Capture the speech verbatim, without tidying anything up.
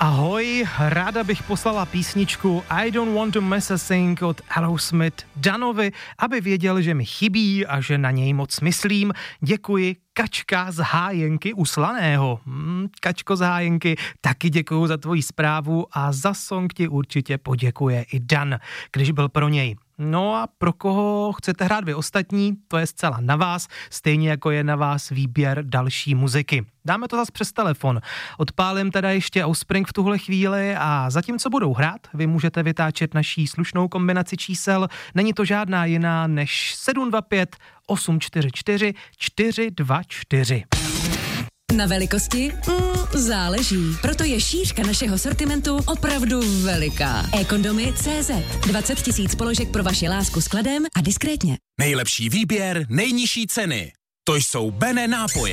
Ahoj, ráda bych poslala písničku I Don't Want to Miss a Thing od Aerosmith Danovi, aby věděl, že mi chybí a že na něj moc myslím. Děkuji, Kačka z Hájenky u Slaného. Hmm, Kačko z Hájenky, taky děkuju za tvoji zprávu a za song ti určitě poděkuje i Dan, když byl pro něj. No a pro koho chcete hrát vy ostatní, to je zcela na vás, stejně jako je na vás výběr další muziky. Dáme to zas přes telefon. Odpálím teda ještě Offspring v tuhle chvíli a zatímco budou hrát, vy můžete vytáčet naší slušnou kombinaci čísel. Není to žádná jiná než sedm dva pět osm čtyři čtyři čtyři dva čtyři. Na velikosti? Mm, záleží. Proto je šířka našeho sortimentu opravdu veliká. ekondomy tečka cé zet. dvacet tisíc položek pro vaši lásku s kladem a diskrétně. Nejlepší výběr, nejnižší ceny. To jsou Bene nápoje.